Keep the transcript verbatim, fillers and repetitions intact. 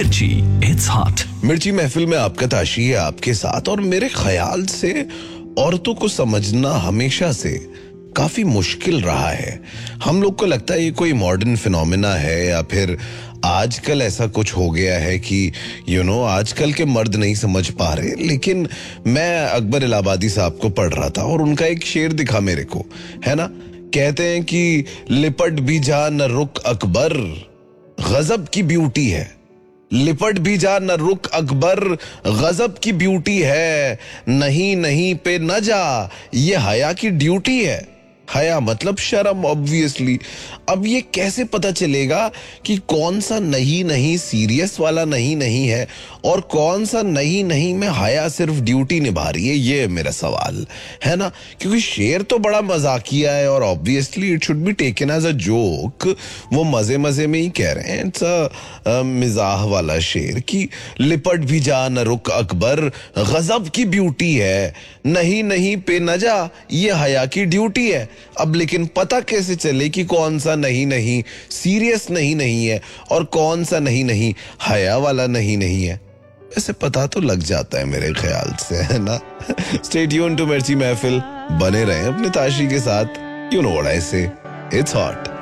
मिर्ची, it's hot. मिर्ची महफिल में आपका ताशी है आपके साथ। और मेरे ख्याल से औरतों को समझना हमेशा से काफी मुश्किल रहा है। हम लोग को लगता है ये कोई मॉडर्न फिनोमेना है या फिर आजकल ऐसा कुछ हो गया है कि यू नो आजकल के मर्द नहीं समझ पा रहे। लेकिन मैं अकबर इलाहाबादी साहब को पढ़ रहा था और उनका एक शेर दिखा मेरे को, है ना। कहते हैं कि लिपट भी जा न रुक अकबर, गजब की ब्यूटी है। लिपट भी जा न रुक अकबर, गजब की ब्यूटी है। नहीं नहीं पे न जा, ये हया की ड्यूटी है। हया मतलब शर्म, ऑब्वियसली। अब ये कैसे पता चलेगा कि कौन सा नहीं नहीं सीरियस वाला नहीं नहीं है और कौन सा नहीं नहीं में हया सिर्फ ड्यूटी निभा रही है? ये मेरा सवाल है ना। क्योंकि शेर तो बड़ा मजाकिया है और obviously it should be taken as a joke. वो मजे मजे में ही कह रहे हैं, इट्स अ मिजाह वाला शेर कि लिपट भी जा न रुक अकबर, गजब की ब्यूटी है। नहीं नहीं पे न जा, ये हया की ड्यूटी है। अब लेकिन पता कैसे चले कि कौन सा नहीं नहीं सीरियस नहीं नहीं है और कौन सा नहीं नहीं हया वाला नहीं नहीं है? ऐसे पता तो लग जाता है मेरे ख्याल से, है ना। स्टे ट्यून्ड टू मिर्ची महफिल, बने रहें अपने ताशी के साथ। यू नो व्हाट आई से, इट्स हॉट।